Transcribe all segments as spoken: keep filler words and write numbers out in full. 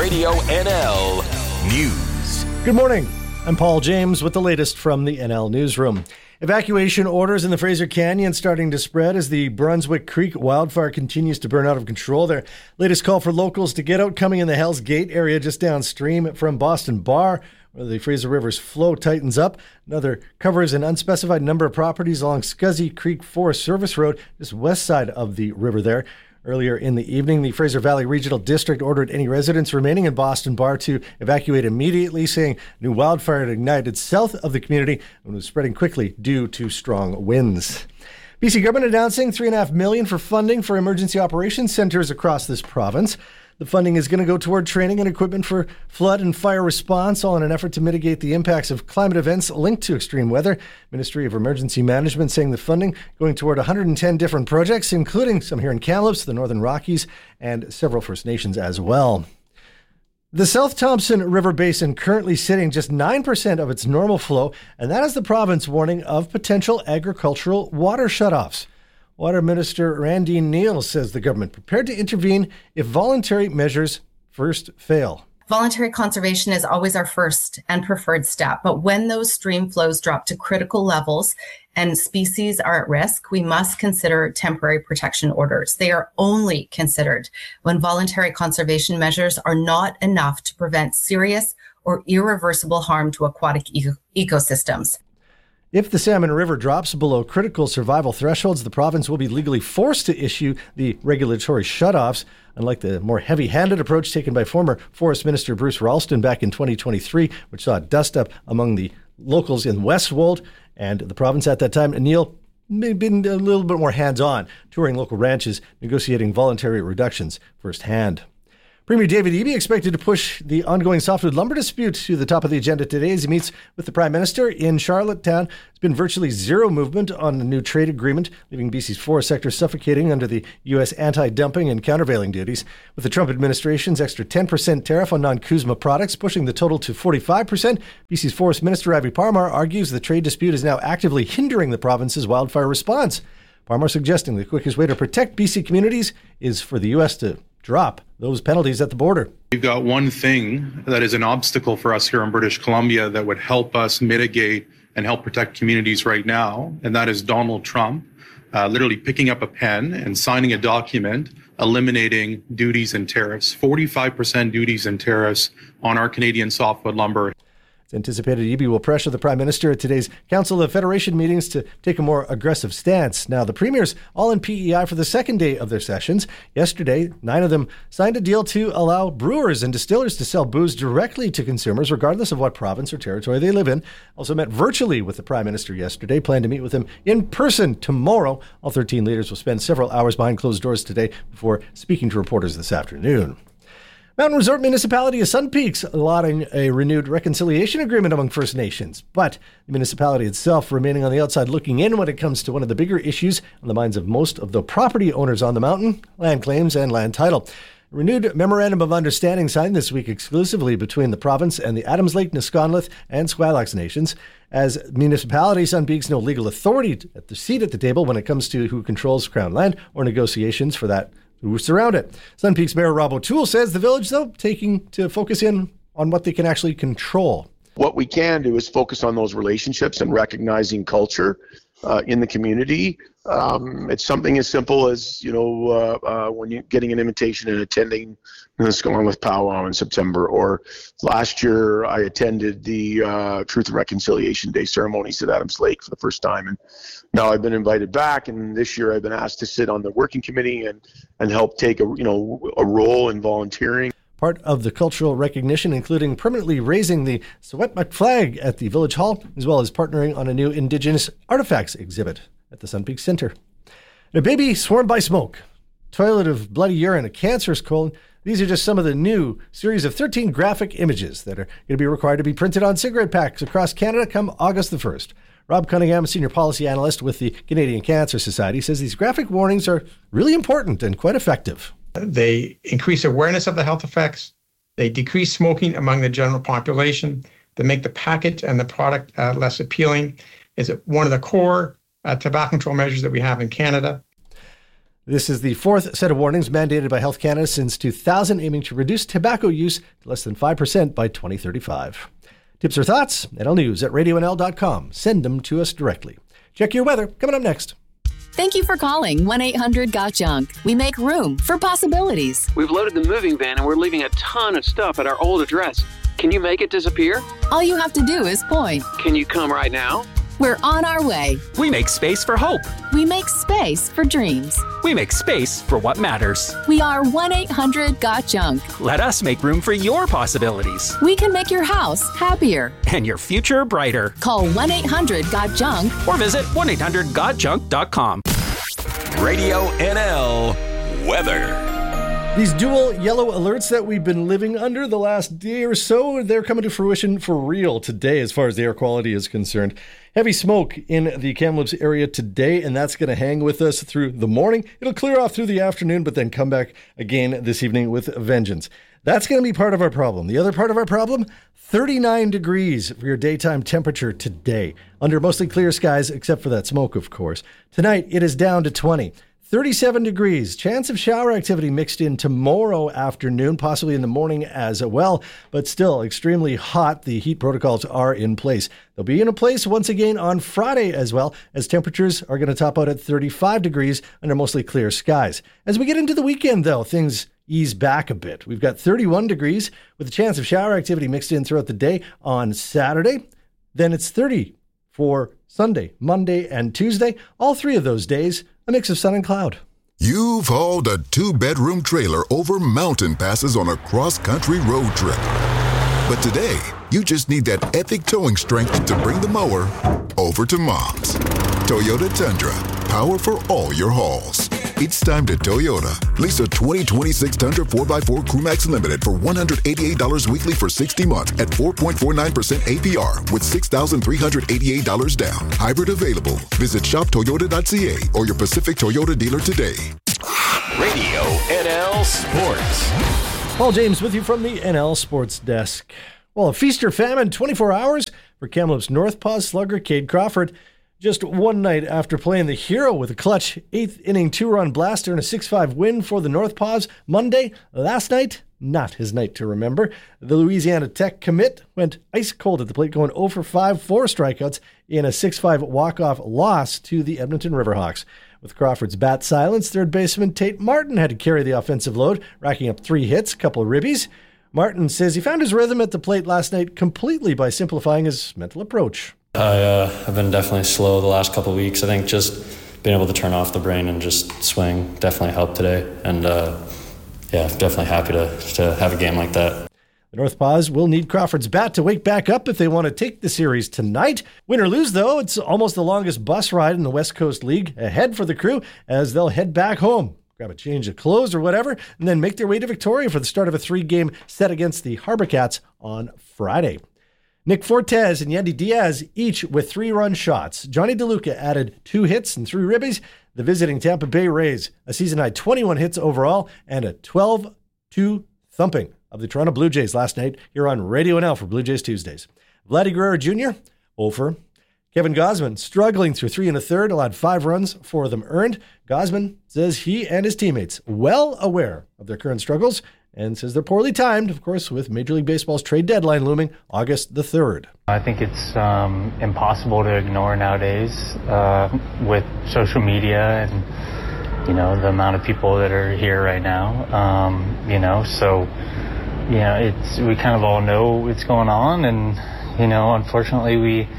Radio N L News. Good morning. I'm Paul James with the latest from the N L Newsroom. Evacuation orders in the Fraser Canyon starting to spread as the Brunswick Creek wildfire continues to burn out of control there. Latest call for locals to get out coming in the Hells Gate area just downstream from Boston Bar, where the Fraser River's flow tightens up. Another covers an unspecified number of properties along Scuzzy Creek Forest Service Road, just west side of the river there. Earlier in the evening, the Fraser Valley Regional District ordered any residents remaining in Boston Bar to evacuate immediately, saying new wildfire had ignited south of the community and was spreading quickly due to strong winds. B C government announcing three point five million dollars for funding for emergency operations centers across this province. The funding is going to go toward training and equipment for flood and fire response, all in an effort to mitigate the impacts of climate events linked to extreme weather. Ministry of Emergency Management saying the funding going toward one hundred ten different projects, including some here in Kamloops, the Northern Rockies, and several First Nations as well. The South Thompson River Basin currently sitting just nine percent of its normal flow, and that is the province warning of potential agricultural water shutoffs. Water Minister Randy Neal says the government prepared to intervene if voluntary measures first fail. Voluntary conservation is always our first and preferred step, but when those stream flows drop to critical levels and species are at risk, we must consider temporary protection orders. They are only considered when voluntary conservation measures are not enough to prevent serious or irreversible harm to aquatic eco- ecosystems. If the Salmon River drops below critical survival thresholds, the province will be legally forced to issue the regulatory shutoffs, unlike the more heavy-handed approach taken by former Forest Minister Bruce Ralston back in twenty twenty-three, which saw a dust-up among the locals in Westwold and the province at that time. And Neil may have been a little bit more hands-on, touring local ranches, negotiating voluntary reductions firsthand. Premier David Eby expected to push the ongoing softwood lumber dispute to the top of the agenda today as he meets with the Prime Minister in Charlottetown. There's been virtually zero movement on the new trade agreement, leaving B C's forest sector suffocating under the U S anti-dumping and countervailing duties. With the Trump administration's extra ten percent tariff on non-CUSMA products pushing the total to forty-five percent, B C's Forest Minister Ravi Parmar argues the trade dispute is now actively hindering the province's wildfire response. Parmar suggesting the quickest way to protect B C communities is for the U S to drop those penalties at the border. We've got one thing that is an obstacle for us here in British Columbia that would help us mitigate and help protect communities right now, and that is Donald Trump uh, literally picking up a pen and signing a document eliminating duties and tariffs, forty-five percent duties and tariffs on our Canadian softwood lumber. It's anticipated Eby will pressure the Prime Minister at today's Council of Federation meetings to take a more aggressive stance. Now, the Premiers all in P E I for the second day of their sessions. Yesterday, nine of them signed a deal to allow brewers and distillers to sell booze directly to consumers, regardless of what province or territory they live in. Also met virtually with the Prime Minister yesterday, plan to meet with him in person tomorrow. All thirteen leaders will spend several hours behind closed doors today before speaking to reporters this afternoon. Mountain Resort Municipality of Sun Peaks allotting a renewed reconciliation agreement among First Nations, but the municipality itself remaining on the outside looking in when it comes to one of the bigger issues on the minds of most of the property owners on the mountain, land claims and land title. A renewed memorandum of understanding signed this week exclusively between the province and the Adams Lake, Nisconluth and Squilax nations. As municipality, Sun Peaks no legal authority at the seat at the table when it comes to who controls Crown land or negotiations for that who surround it. Sun Peaks Mayor Rob O'Toole says the village, though, taking to focus in on what they can actually control. What we can do is focus on those relationships and recognizing culture uh, in the community. Um, it's something as simple as, you know, uh, uh, when you're getting an invitation and attending this going with Powwow in September, or last year I attended the uh, Truth and Reconciliation Day ceremonies at Adams Lake for the first time, and now I've been invited back, and this year I've been asked to sit on the working committee and, and help take a you know a role in volunteering. Part of the cultural recognition, including permanently raising the Secwepemc flag at the Village Hall, as well as partnering on a new Indigenous artifacts exhibit at the Sun Peaks Centre. And a baby swarmed by smoke, toilet of bloody urine, a cancerous colon. These are just some of the new series of thirteen graphic images that are going to be required to be printed on cigarette packs across Canada come August the first. Rob Cunningham, Senior Policy Analyst with the Canadian Cancer Society, says these graphic warnings are really important and quite effective. They increase awareness of the health effects. They decrease smoking among the general population. They make the package and the product uh, less appealing. It's one of the core uh, tobacco control measures that we have in Canada. This is the fourth set of warnings mandated by Health Canada since two thousand, aiming to reduce tobacco use to less than five percent by twenty thirty-five. Tips or thoughts? N L News at radio n l dot com. Send them to us directly. Check your weather coming up next. Thank you for calling one eight hundred got junk. We make room for possibilities. We've loaded the moving van and we're leaving a ton of stuff at our old address. Can you make it disappear? All you have to do is point. Can you come right now? We're on our way. We make space for hope. We make space for dreams. We make space for what matters. We are one eight hundred got junk. Let us make room for your possibilities. We can make your house happier. And your future brighter. Call one eight hundred got junk or visit one eight hundred got junk dot com. Radio N L weather. These dual yellow alerts that we've been living under the last day or so, they're coming to fruition for real today as far as the air quality is concerned. Heavy smoke in the Kamloops area today, and that's going to hang with us through the morning. It'll clear off through the afternoon, but then come back again this evening with a vengeance. That's going to be part of our problem. The other part of our problem, thirty-nine degrees for your daytime temperature today, under mostly clear skies, except for that smoke, of course. Tonight, it is down to twenty. thirty-seven degrees, chance of shower activity mixed in tomorrow afternoon, possibly in the morning as well, but still extremely hot. The heat protocols are in place. They'll be in place once again on Friday as well, as temperatures are going to top out at thirty-five degrees under mostly clear skies. As we get into the weekend, though, things ease back a bit. We've got thirty-one degrees with a chance of shower activity mixed in throughout the day on Saturday. Then it's thirty for Sunday, Monday, and Tuesday. All three of those days, a mix of sun and cloud. You've hauled a two-bedroom trailer over mountain passes on a cross-country road trip. But today, you just need that epic towing strength to bring the mower over to Mom's. Toyota Tundra, power for all your hauls. It's time to Toyota. Lease a twenty twenty-six Tundra four by four Crewmax Limited for one hundred eighty-eight dollars weekly for sixty months at four point four nine percent A P R with six thousand three hundred eighty-eight dollars down. Hybrid available. Visit shop toyota dot c a or your Pacific Toyota dealer today. Radio N L Sports. Paul James with you from the N L Sports Desk. Well, a feast or famine twenty-four hours for Kamloops North Paws slugger Cade Crawford. Just one night after playing the hero with a clutch eighth inning two-run blaster and a six five win for the North Paws Monday, last night, not his night to remember. The Louisiana Tech commit went ice cold at the plate, going oh for five, four strikeouts in a six five walk-off loss to the Edmonton Riverhawks. With Crawford's bat silence, third baseman Tate Martin had to carry the offensive load, racking up three hits, a couple of ribbies. Martin says he found his rhythm at the plate last night completely by simplifying his mental approach. I, uh, I've been definitely slow the last couple of weeks. I think just being able to turn off the brain and just swing definitely helped today. And uh, yeah, definitely happy to, to have a game like that. The North Paws will need Crawford's bat to wake back up if they want to take the series tonight. Win or lose, though, it's almost the longest bus ride in the West Coast League ahead for the crew as they'll head back home, grab a change of clothes or whatever, and then make their way to Victoria for the start of a three-game set against the Harbor Cats on Friday. Nick Fortes and Yandy Diaz each with three-run shots. Johnny DeLuca added two hits and three ribbies. The visiting Tampa Bay Rays, a season-high twenty-one hits overall and a twelve two thumping of the Toronto Blue Jays last night here on Radio N L for Blue Jays Tuesdays. Vladdy Guerrero Junior, over. Kevin Gausman struggling through three and a third, allowed five runs, four of them earned. Gausman says he and his teammates well aware of their current struggles and says they're poorly timed, of course, with Major League Baseball's trade deadline looming August the third. I think it's um, impossible to ignore nowadays uh, with social media and, you know, the amount of people that are here right now, um, you know, so, you know, it's, we kind of all know what's going on, and, you know, unfortunately we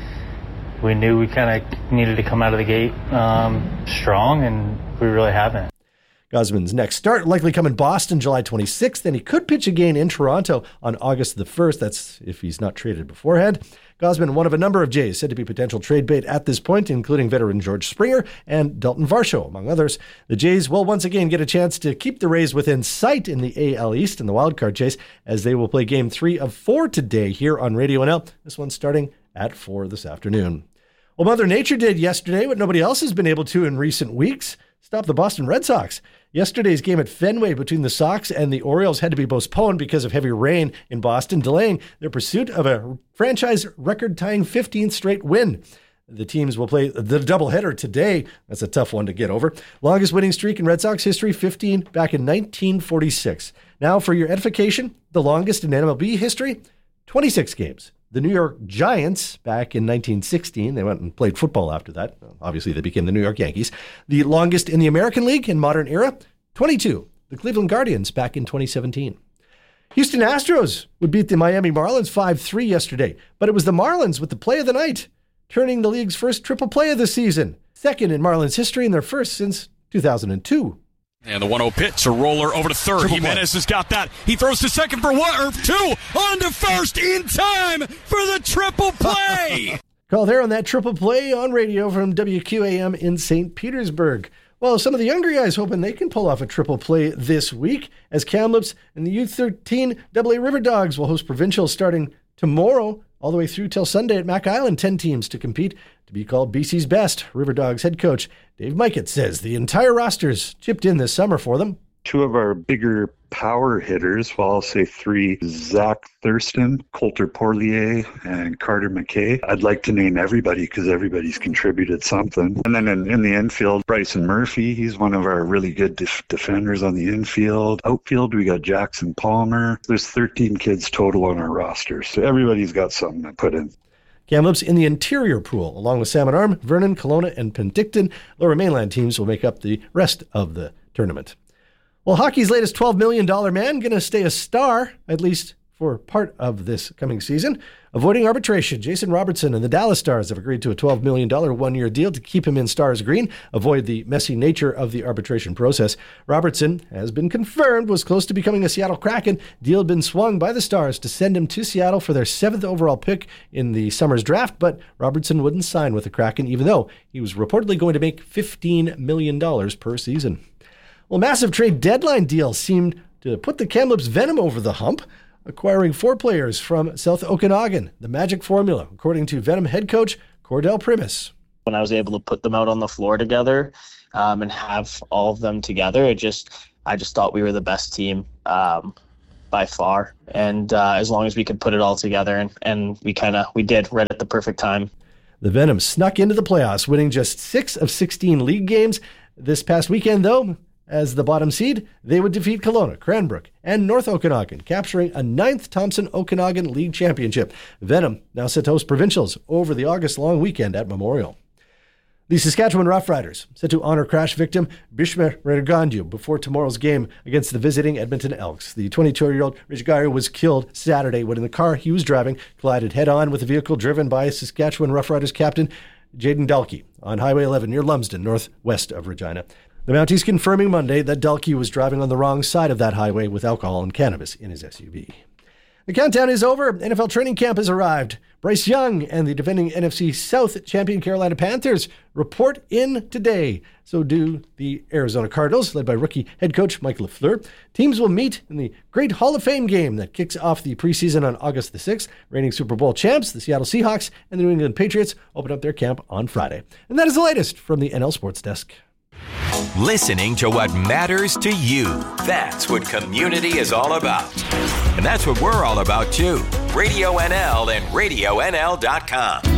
we knew we kind of needed to come out of the gate um, strong, and we really haven't. Gausman's next start likely come in Boston July twenty-sixth, and he could pitch again in Toronto on August the first. That's if he's not traded beforehand. Gausman, one of a number of Jays said to be potential trade bait at this point, including veteran George Springer and Dalton Varsho, among others. The Jays will once again get a chance to keep the Rays within sight in the A L East in the wildcard chase, as they will play game three of four today here on Radio N L. This one's starting at four this afternoon. Well, Mother Nature did yesterday what nobody else has been able to in recent weeks: stop the Boston Red Sox. Yesterday's game at Fenway between the Sox and the Orioles had to be postponed because of heavy rain in Boston, delaying their pursuit of a franchise record-tying fifteenth straight win. The teams will play the doubleheader today. That's a tough one to get over. Longest winning streak in Red Sox history, fifteen, back in nineteen forty-six. Now, for your edification, the longest in N M L B history, twenty-six games. The New York Giants, back in nineteen sixteen, they went and played football after that. Obviously, they became the New York Yankees. The longest in the American League in modern era, twenty-two. The Cleveland Guardians, back in twenty seventeen. Houston Astros would beat the Miami Marlins five three yesterday, but it was the Marlins with the play of the night, turning the league's first triple play of the season, second in Marlins history and their first since two thousand two. And the one oh pitch, a roller over to third. Triple Jimenez play. Has got that. He throws to second for one or two. On to first in time for the triple play. Call there on that triple play on radio from W Q A M in Saint Petersburg. Well, some of the younger guys hoping they can pull off a triple play this week as Kamloops and the U thirteen double A River Dogs will host provincials starting tomorrow all the way through till Sunday at Mac Island. ten teams to compete to be called B C's best. River Dogs head coach Dave Mikett says the entire roster's chipped in this summer for them. Two of our bigger power hitters, well, I'll say three, Zach Thurston, Coulter Porlier, and Carter McKay. I'd like to name everybody because everybody's contributed something. And then in, in the infield, Bryson Murphy, he's one of our really good def- defenders on the infield. Outfield, we got Jackson Palmer. There's thirteen kids total on our roster, so everybody's got something to put in. Kamloops in the interior pool, along with Salmon Arm, Vernon, Kelowna, and Penticton. Lower Mainland teams will make up the rest of the tournament. Well, hockey's latest twelve million dollars man going to stay a star, at least for part of this coming season. Avoiding arbitration, Jason Robertson and the Dallas Stars have agreed to a twelve million dollars one-year deal to keep him in Stars green, avoid the messy nature of the arbitration process. Robertson has been confirmed was close to becoming a Seattle Kraken. Deal had been swung by the Stars to send him to Seattle for their seventh overall pick in the summer's draft, but Robertson wouldn't sign with the Kraken, even though he was reportedly going to make fifteen million dollars per season. Well, massive trade deadline deals seemed to put the Kamloops Venom over the hump, acquiring four players from South Okanagan, the magic formula, according to Venom head coach Cordell Primus. When I was able to put them out on the floor together um, and have all of them together, it just I just thought we were the best team um, by far. And uh, as long as we could put it all together, and, and we kind of we did right at the perfect time. The Venom snuck into the playoffs, winning just six of sixteen league games. This past weekend, though, as the bottom seed, they would defeat Kelowna, Cranbrook, and North Okanagan, capturing a ninth Thompson Okanagan League Championship. Venom now set to host provincials over the August long weekend at Memorial. The Saskatchewan Roughriders set to honor crash victim Bishmer Regandu before tomorrow's game against the visiting Edmonton Elks. The twenty-two-year-old Regandu was killed Saturday when in the car he was driving collided head-on with a vehicle driven by Saskatchewan Roughriders captain Jaden Dalkey on Highway eleven near Lumsden, northwest of Regina. The Mounties confirming Monday that Dalkey was driving on the wrong side of that highway with alcohol and cannabis in his S U V. The countdown is over. N F L training camp has arrived. Bryce Young and the defending N F C South champion Carolina Panthers report in today. So do the Arizona Cardinals, led by rookie head coach Mike LaFleur. Teams will meet in the Great Hall of Fame game that kicks off the preseason on August the sixth. Reigning Super Bowl champs, the Seattle Seahawks, and the New England Patriots open up their camp on Friday. And that is the latest from the N L Sports Desk. Listening to what matters to you. That's what community is all about. And that's what we're all about, too. Radio N L and radio N L dot com.